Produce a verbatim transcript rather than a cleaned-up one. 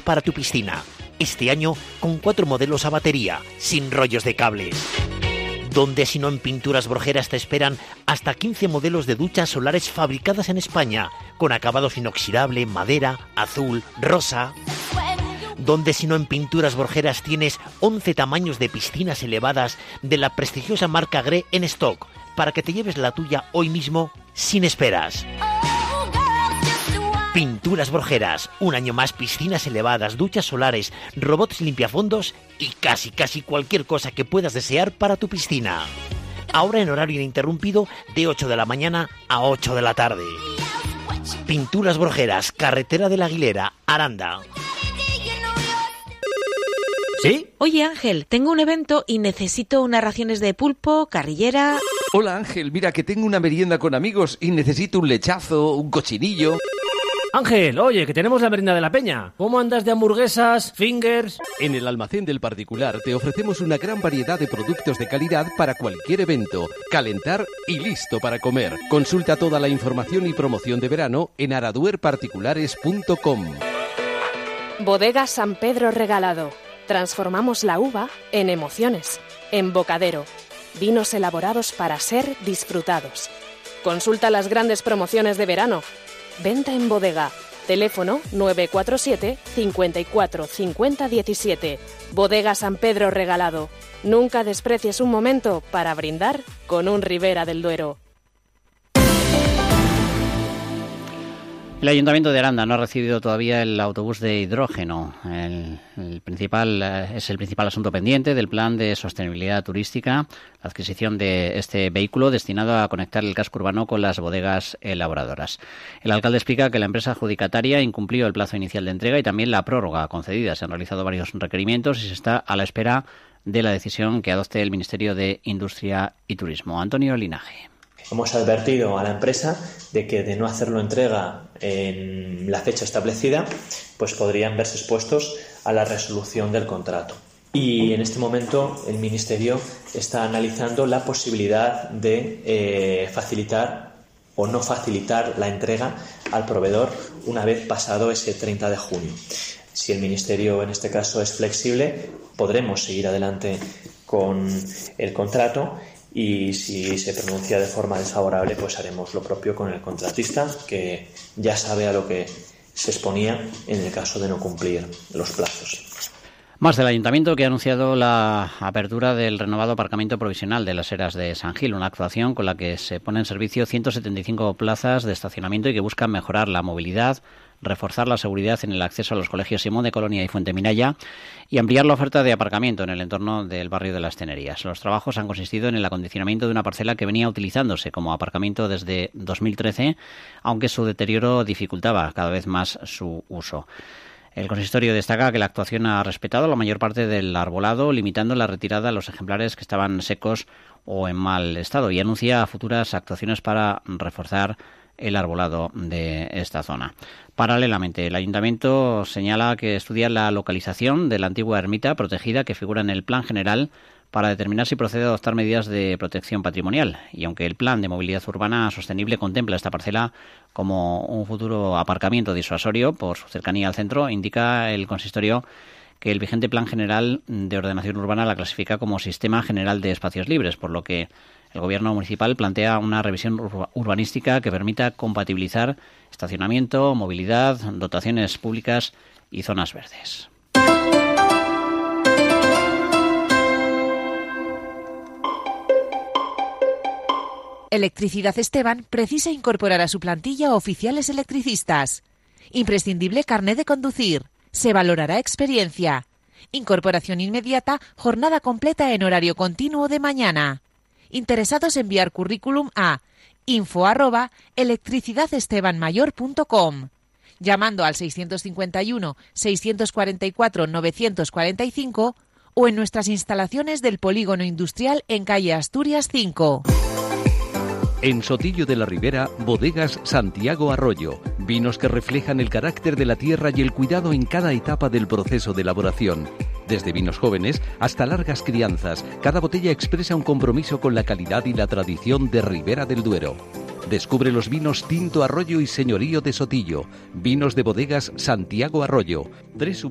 para tu piscina. Este año con cuatro modelos a batería, sin rollos de cables. Donde si no en Pinturas Borgeras te esperan hasta quince modelos de duchas solares fabricadas en España, con acabados inoxidable, madera, azul, rosa. Donde si no en Pinturas Borgeras tienes once tamaños de piscinas elevadas de la prestigiosa marca Gre en stock, para que te lleves la tuya hoy mismo sin esperas. Pinturas Borgeras, un año más piscinas elevadas, duchas solares, robots limpiafondos y casi casi cualquier cosa que puedas desear para tu piscina. Ahora en horario ininterrumpido de ocho de la mañana a ocho de la tarde. Pinturas Borgeras, carretera de la Aguilera, Aranda. ¿Sí? Oye Ángel, tengo un evento y necesito unas raciones de pulpo, carrillera... Hola Ángel, mira que tengo una merienda con amigos y necesito un lechazo, un cochinillo... Ángel, oye, que tenemos la merienda de la peña. ¿Cómo andas de hamburguesas, fingers? En el almacén del particular te ofrecemos una gran variedad de productos de calidad para cualquier evento, calentar y listo para comer. Consulta toda la información y promoción de verano en araduer particulares punto com. Bodega San Pedro Regalado. Transformamos la uva en emociones, en bocadero. Vinos elaborados para ser disfrutados. Consulta las grandes promociones de verano. Venta en bodega. Teléfono nueve cuatro siete, cinco cuatro cinco cero uno siete. Bodega San Pedro Regalado. Nunca desprecies un momento para brindar con un Ribera del Duero. El Ayuntamiento de Aranda no ha recibido todavía el autobús de hidrógeno. El, el principal es el principal asunto pendiente del plan de sostenibilidad turística, la adquisición de este vehículo destinado a conectar el casco urbano con las bodegas elaboradoras. El alcalde explica que la empresa adjudicataria incumplió el plazo inicial de entrega y también la prórroga concedida. Se han realizado varios requerimientos y se está a la espera de la decisión que adopte el Ministerio de Industria y Turismo. Antonio Linaje. Hemos advertido a la empresa de que de no hacerlo entrega en la fecha establecida, pues podrían verse expuestos a la resolución del contrato. Y en este momento el Ministerio está analizando la posibilidad de eh, facilitar o no facilitar la entrega al proveedor una vez pasado ese treinta de junio. Si el Ministerio en este caso es flexible, podremos seguir adelante con el contrato. Y si se pronuncia de forma desfavorable, pues haremos lo propio con el contratista, que ya sabe a lo que se exponía en el caso de no cumplir los plazos. Más del Ayuntamiento, que ha anunciado la apertura del renovado aparcamiento provisional de las Eras de San Gil, una actuación con la que se pone en servicio ciento setenta y cinco plazas de estacionamiento y que busca mejorar la movilidad, reforzar la seguridad en el acceso a los colegios Simón de Colonia y Fuente Minaya y ampliar la oferta de aparcamiento en el entorno del barrio de las Tenerías. Los trabajos han consistido en el acondicionamiento de una parcela que venía utilizándose como aparcamiento desde dos mil trece, aunque su deterioro dificultaba cada vez más su uso. El consistorio destaca que la actuación ha respetado la mayor parte del arbolado, limitando la retirada a los ejemplares que estaban secos o en mal estado, y anuncia futuras actuaciones para reforzar el arbolado de esta zona. Paralelamente, el Ayuntamiento señala que estudia la localización de la antigua ermita protegida que figura en el Plan General para determinar si procede a adoptar medidas de protección patrimonial. Y aunque el Plan de Movilidad Urbana Sostenible contempla esta parcela como un futuro aparcamiento disuasorio por su cercanía al centro, indica el consistorio que el vigente Plan General de Ordenación Urbana la clasifica como Sistema General de Espacios Libres, por lo que el Gobierno municipal plantea una revisión urbanística que permita compatibilizar estacionamiento, movilidad, dotaciones públicas y zonas verdes. Electricidad Esteban precisa incorporar a su plantilla oficiales electricistas. Imprescindible carné de conducir. Se valorará experiencia. Incorporación inmediata, jornada completa en horario continuo de mañana. Interesados enviar currículum a info arroba electricidadestebanmayor punto com, llamando al seiscientos cincuenta y uno, seiscientos cuarenta y cuatro, novecientos cuarenta y cinco o en nuestras instalaciones del Polígono Industrial en calle Asturias cinco. En Sotillo de la Ribera, Bodegas Santiago Arroyo. Vinos que reflejan el carácter de la tierra y el cuidado en cada etapa del proceso de elaboración. Desde vinos jóvenes hasta largas crianzas, cada botella expresa un compromiso con la calidad y la tradición de Ribera del Duero. Descubre los vinos Tinto Arroyo y Señorío de Sotillo. Vinos de Bodegas Santiago Arroyo.